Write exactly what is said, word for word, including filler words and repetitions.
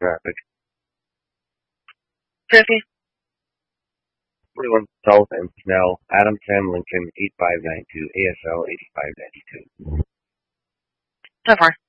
traffic. Fifty. forty-one South and Snell, Adam Sam Lincoln, eight five nine two, A S L eighty-five ninety-two. So far.